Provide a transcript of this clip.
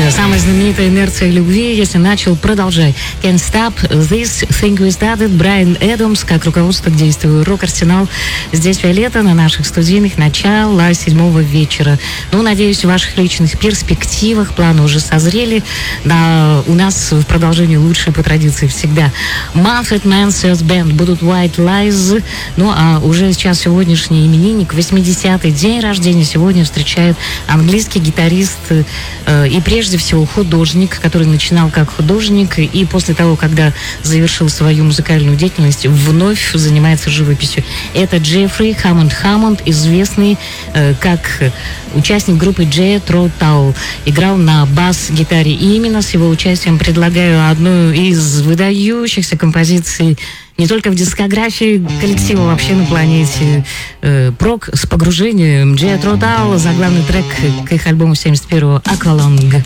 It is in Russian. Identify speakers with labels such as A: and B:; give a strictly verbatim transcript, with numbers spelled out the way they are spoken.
A: Самая знаменитая инерция любви, если начал, продолжай. Can't stop this thing we started. Брайан Эдамс, как руководство к действию Рок-Арсенал. Здесь Виолетта на наших студийных начала седьмого вечера. Ну, надеюсь, в ваших личных перспективах планы уже созрели. Да, у нас в продолжении лучшие по традиции всегда Manfred Mann's Band будут White Lies. Ну, а уже сейчас сегодняшний именинник, восьмидесятый день рождения, сегодня встречает английский гитарист э, и прежде всего художник, который начинал как художник и после того, когда завершил свою музыкальную деятельность, вновь занимается живописью. Это Джеффри Хаммонд Хаммонд, известный э, как участник группы Jethro Tull. Играл на бас-гитаре. И именно с его участием предлагаю одну из выдающихся композиций не только в дискографии коллектива, вообще на планете. Э, прок с погружением. Jethro Tull, заглавный трек к их альбому семьдесят первого «Aqualung».